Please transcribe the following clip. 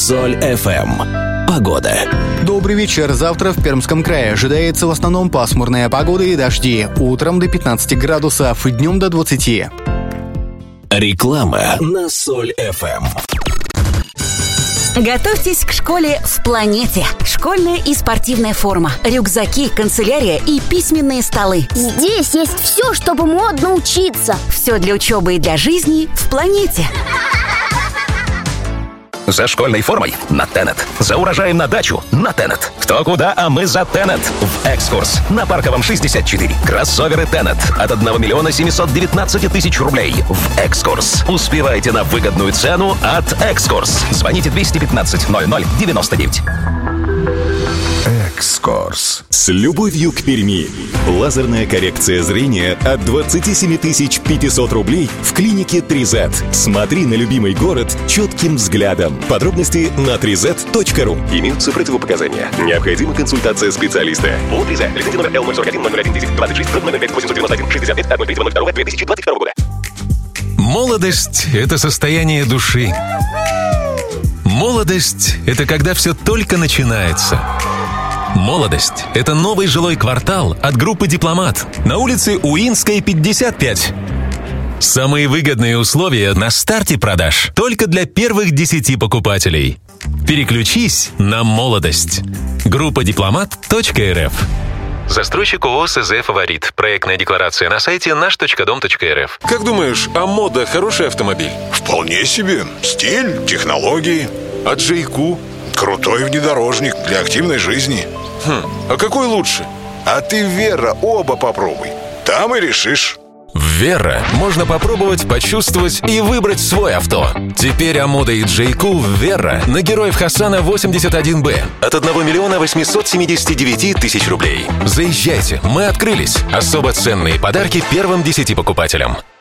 Соль FM. Погода. Добрый вечер. Завтра в Пермском крае ожидается в основном пасмурная погода и дожди. Утром до 15 градусов, днем до 20. Реклама на Соль FM. Готовьтесь к школе в планете. Школьная и спортивная форма, рюкзаки, канцелярия и письменные столы. Здесь есть все, чтобы модно учиться. Все для учебы и для жизни в планете. За школьной формой на Тенет. За урожаем на дачу на Тенет. Кто куда, а мы за Тенет. В Экскурс на Парковом 64. Кроссоверы Тенет от 1 миллиона 719 тысяч рублей. В Экскурс. Успевайте на выгодную цену от Экскурс. Звоните 215 00 99. Экскурс. С любовью к Перми. Лазерная коррекция зрения от 27 500 рублей в клинике 3Z. Смотри на любимый город четким взглядом. Подробности на 3z.ru. Имеются противопоказания. Необходима консультация специалиста. О 3Z. Лицензия номер L041 26 891 65 2022 года. Молодость – это состояние души. Молодость – это когда все только начинается. Молодость – это новый жилой квартал от группы «Дипломат» на улице Уинской, 55. Самые выгодные условия на старте продаж только для первых 10 покупателей. Переключись на молодость. Группа «Дипломат.рф». Застройщик ООО «СЗ Фаворит». Проектная декларация на сайте наш.дом.рф. Как думаешь, а мода хороший автомобиль? Вполне себе. Стиль, технологии. А Джейку? Крутой внедорожник для активной жизни. А какой лучше? А ты, Вера, оба попробуй. Там и решишь. В Верра можно попробовать, почувствовать и выбрать свой авто. Теперь Амода и Джейку в Верра на Героев Хасана 81Б от 1 миллиона 879 тысяч рублей. Заезжайте, мы открылись. Особо ценные подарки первым 10 покупателям.